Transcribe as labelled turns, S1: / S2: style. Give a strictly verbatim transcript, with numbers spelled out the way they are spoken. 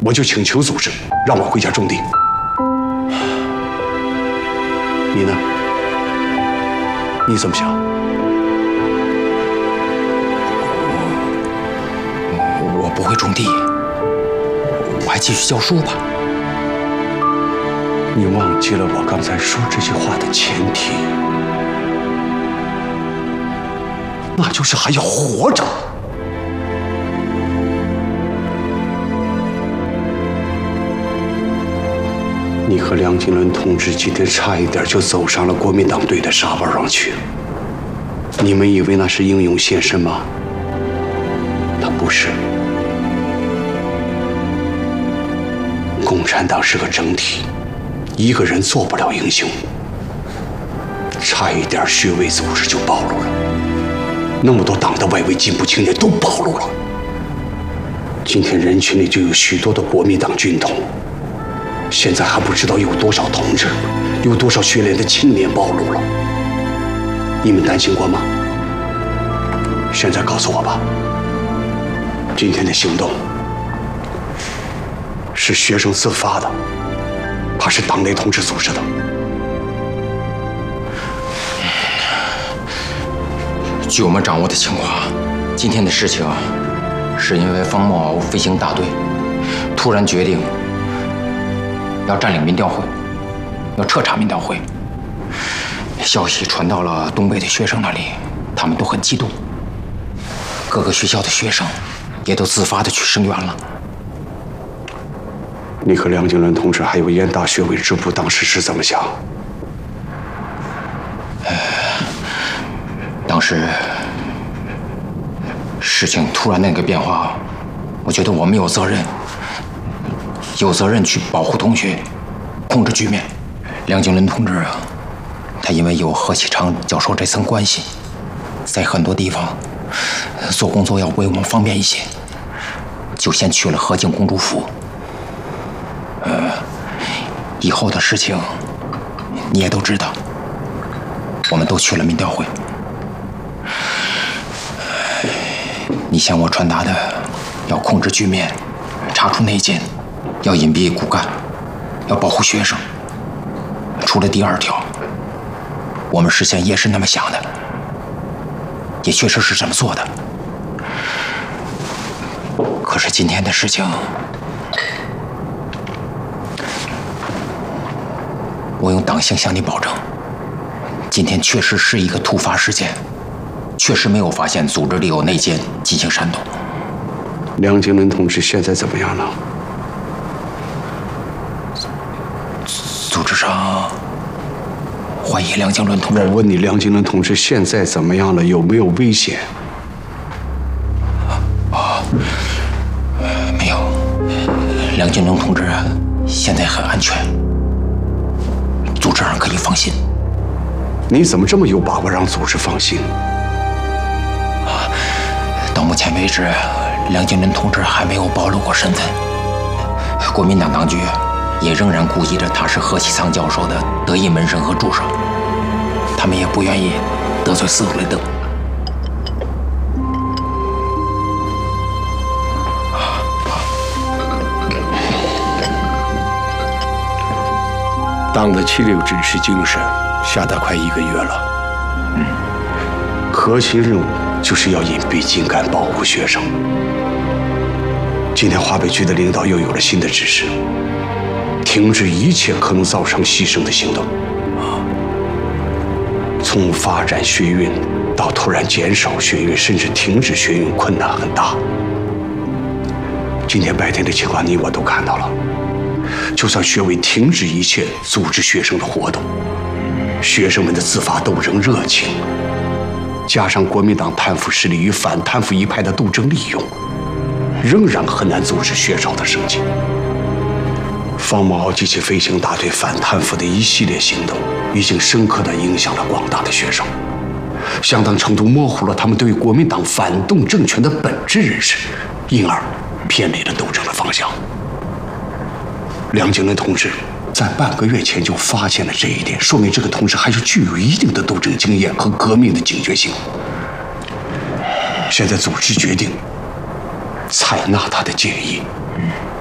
S1: 我就请求组织让我回家种地。你呢？你怎么想？
S2: 我我不会种地，我还继续教书吧。
S1: 你忘记了我刚才说这句话的前提，那就是还要活着。你和梁金伦同志今天差一点就走上了国民党队的沙包上去。你们以为那是英勇献身吗？那不是。共产党是个整体，一个人做不了英雄。差一点学委组织就暴露了，那么多党的外围进步青年都暴露了。今天人群里就有许多的国民党军统，现在还不知道有多少同志，有多少学联的青年暴露了。你们担心过吗？现在告诉我吧，今天的行动是学生自发的，还是党内同志组织的？
S2: 据我们掌握的情况，今天的事情是因为方茂飞行大队突然决定要占领民调会，要彻查民调会。消息传到了东北的学生那里，他们都很激动，各个学校的学生也都自发的去声援了。
S1: 你和梁经伦同志还有燕大学委支部当时是怎么想？
S2: 呃，当时事情突然那个变化，我觉得我们有责任，有责任去保护同学，控制局面。梁经伦同志啊，他因为有何启昌教授这层关系，在很多地方做工作要为我们方便一些，就先去了河静公主府。呃，以后的事情你也都知道，我们都去了民调会。你向我传达的要控制局面，查出内奸，要隐蔽骨干，要保护学生，除了第二条，我们事先也是那么想的，也确实是这么做的。可是今天的事情，我用党性向你保证，今天确实是一个突发事件，确实没有发现组织里有内奸进行煽动。
S1: 梁经伦同志现在怎么样了？
S2: 组织上怀疑梁经伦同志。
S1: 我问你，梁经伦同志现在怎么样了？有没有危险？
S2: 啊，没有。梁经伦同志现在很安全，组织上可以放心。
S1: 你怎么这么有把握让组织放心？
S2: 啊，到目前为止，梁经伦同志还没有暴露过身份。国民党当局也仍然估计着他是何其昌教授的得意门生和助手，他们也不愿意得罪司徒雷登。
S1: 党的七六指示精神下达快一个月了，嗯，核心任务就是要隐蔽精干，保护学生。今天华北区的领导又有了新的指示，停止一切可能造成牺牲的行动。从发展学运到突然减少学运，甚至停止学运，困难很大。今天白天的情况你我都看到了。就算学委停止一切组织学生的活动，学生们的自发斗争热情，加上国民党贪腐势力与反贪腐一派的斗争利用，仍然很难阻止学潮的升级。方茂及其飞行大队反贪腐的一系列行动，已经深刻地影响了广大的学生，相当程度模糊了他们对国民党反动政权的本质认识，因而偏离了斗争的方向。梁经伦同志在半个月前就发现了这一点，说明这个同志还是具有一定的斗争经验和革命的警觉性。现在组织决定采纳他的建议，